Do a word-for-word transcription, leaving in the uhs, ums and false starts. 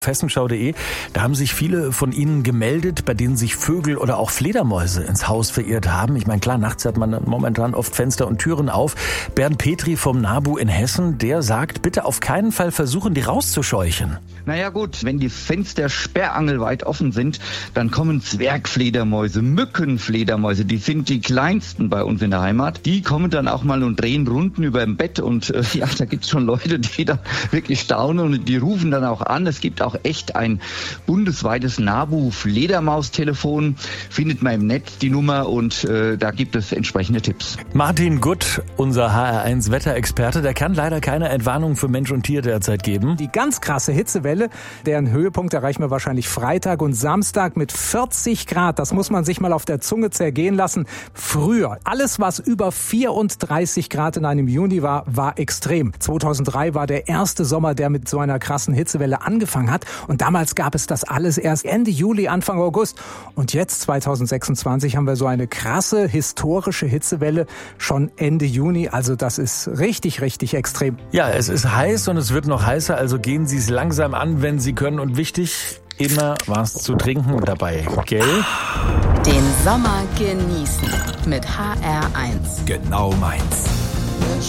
Hessenschau punkt de, da haben sich viele von Ihnen gemeldet, bei denen sich Vögel oder auch Fledermäuse ins Haus verirrt haben. Ich meine, klar, nachts hat man momentan oft Fenster und Türen auf. Bernd Petri vom NABU in Hessen, der sagt, bitte auf keinen Fall versuchen, die rauszuscheuchen. Naja gut, wenn die Fenster sperrangelweit offen sind, dann kommen Zwergfledermäuse, Mückenfledermäuse, die sind die kleinsten bei uns in der Heimat. Die kommen dann auch mal und drehen Runden über dem Bett und äh, ja, da gibt's schon Leute, die da wirklich staunen und die rufen dann auch an. Es gibt auch echt ein bundesweites NABU-Fledermaus-Telefon, findet man im Netz die Nummer und äh, da gibt es entsprechende Tipps. Martin Gutt, unser H R eins Wetterexperte, der kann leider keine Entwarnung für Mensch und Tier derzeit geben. Die ganz krasse Hitzewelle, deren Höhepunkt erreichen wir wahrscheinlich Freitag und Samstag mit vierzig Grad. Das muss man sich mal auf der Zunge zergehen lassen. Früher, alles was über vierunddreißig Grad in einem Juni war, war extrem. zweitausenddrei war der erste Sommer, der mit so einer krassen Hitzewelle angefangen hat. Und damals gab es das alles erst Ende Juli, Anfang August. Und jetzt, zweitausendsechsundzwanzig, haben wir so eine krasse, historische Hitzewelle schon Ende Juni. Also das ist richtig, richtig extrem. Ja, es ist heiß und es wird noch heißer, also gehen Sie es langsam an, wenn Sie können. Und wichtig, immer was zu trinken dabei, gell? Den Sommer genießen mit H R eins. Genau meins.